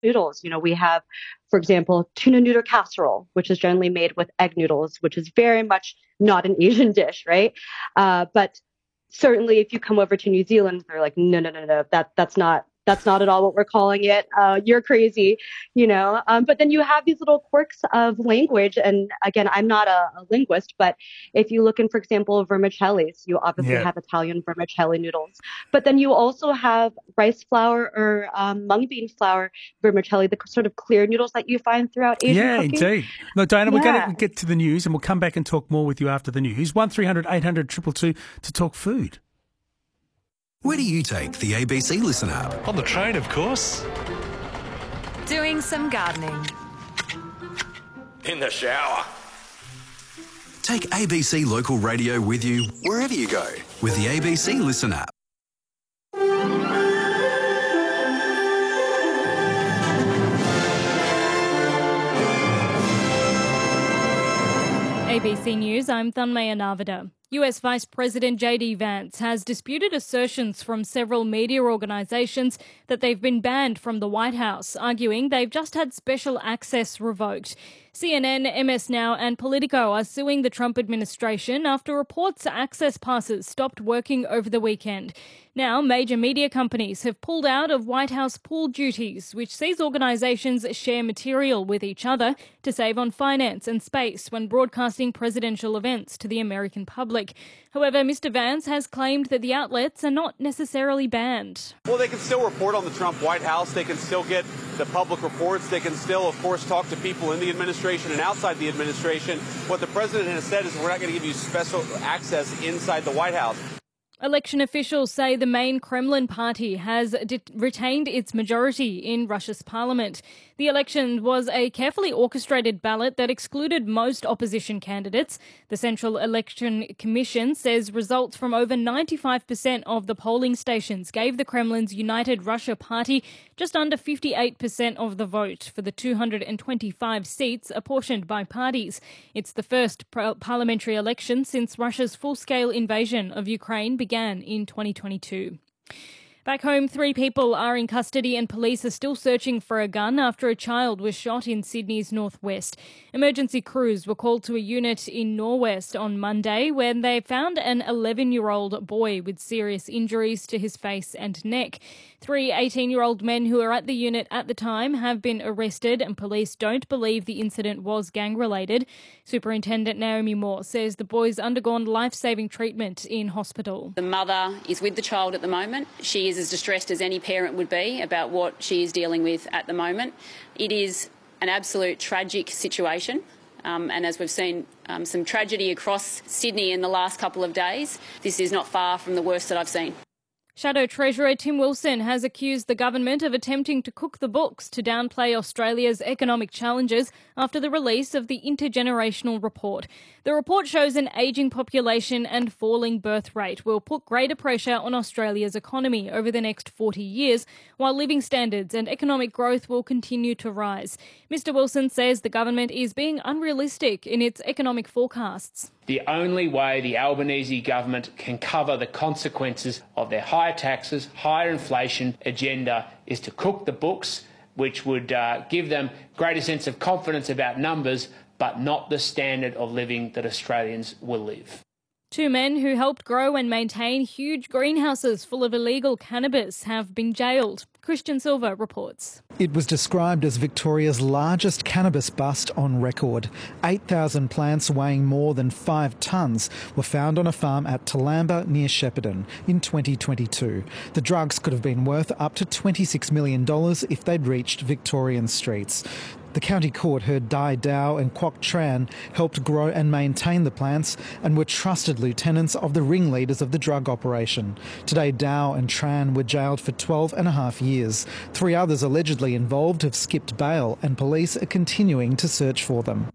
noodles. We have, for example, tuna noodle casserole, which is generally made with egg noodles, which is very much not an Asian dish, right? But certainly, if you come over to New Zealand, they're like, no, no, no, no, that's not at all what we're calling it. You're crazy. But then you have these little quirks of language, and again, I'm not a linguist, but if you look in, for example, vermicellis, you obviously Yeah. have Italian vermicelli noodles, but then you also have rice flour or mung bean flour vermicelli, the sort of clear noodles that you find throughout Asian Yeah, cooking. indeed. Look, Diana, we're going to Yeah. get to the news and we'll come back and talk more with you after the news. 1300 800 222 to talk food. Where do you take the ABC Listen app? On the train, of course. Doing some gardening. In the shower. Take ABC Local Radio with you wherever you go with the ABC Listen app. ABC News, I'm Thanmaya Narvada. US Vice President J.D. Vance has disputed assertions from several media organisations that they've been banned from the White House, arguing they've just had special access revoked. CNN, MS Now and Politico are suing the Trump administration after reports access passes stopped working over the weekend. Now, major media companies have pulled out of White House pool duties, which sees organisations share material with each other to save on finance and space when broadcasting presidential events to the American public. However, Mr. Vance has claimed that the outlets are not necessarily banned. Well, they can still report on the Trump White House. They can still get the public reports. They can still, of course, talk to people in the administration and outside the administration. What the president has said is we're not going to give you special access inside the White House. Election officials say the main Kremlin party has retained its majority in Russia's parliament. The election was a carefully orchestrated ballot that excluded most opposition candidates. The Central Election Commission says results from over 95% of the polling stations gave the Kremlin's United Russia Party just under 58% of the vote for the 225 seats apportioned by parties. It's the first parliamentary election since Russia's full-scale invasion of Ukraine began in 2022. Back home, 3 people are in custody and police are still searching for a gun after a child was shot in Sydney's northwest. Emergency crews were called to a unit in Norwest on Monday when they found an 11-year-old boy with serious injuries to his face and neck. 3 18-year-old men who were at the unit at the time have been arrested and police don't believe the incident was gang-related. Superintendent Naomi Moore says the boy's undergone life-saving treatment in hospital. The mother is with the child at the moment. She is as distressed as any parent would be about what she is dealing with at the moment. It is an absolute tragic situation. And as we've seen some tragedy across Sydney in the last couple of days, this is not far from the worst that I've seen. Shadow Treasurer Tim Wilson has accused the government of attempting to cook the books to downplay Australia's economic challenges after the release of the Intergenerational Report. The report shows an ageing population and falling birth rate will put greater pressure on Australia's economy over the next 40 years, while living standards and economic growth will continue to rise. Mr Wilson says the government is being unrealistic in its economic forecasts. The only way the Albanese government can cover the consequences of their higher taxes, higher inflation agenda is to cook the books, which would give them greater sense of confidence about numbers, but not the standard of living that Australians will live. 2 men who helped grow and maintain huge greenhouses full of illegal cannabis have been jailed. Christian Silva reports. It was described as Victoria's largest cannabis bust on record. 8,000 plants weighing more than 5 tonnes were found on a farm at Toolamba near Shepparton in 2022. The drugs could have been worth up to $26 million if they'd reached Victorian streets. The county court heard Dai Dow and Kwok Tran helped grow and maintain the plants and were trusted lieutenants of the ringleaders of the drug operation. Today, Dow and Tran were jailed for 12.5 years. 3 others allegedly involved have skipped bail and police are continuing to search for them.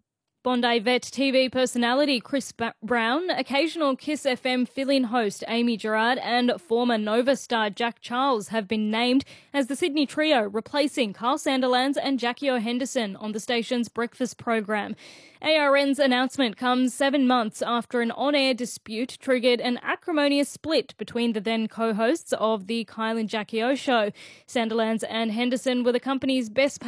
Bondi Vet TV personality Chris Brown, occasional Kiss FM fill-in host Amy Gerard and former Nova star Jack Charles have been named as the Sydney trio, replacing Carl Sandilands and Jackie O. Henderson on the station's breakfast program. ARN's announcement comes 7 months after an on-air dispute triggered an acrimonious split between the then co-hosts of the Kyle and Jackie O show. Sandilands and Henderson were the company's best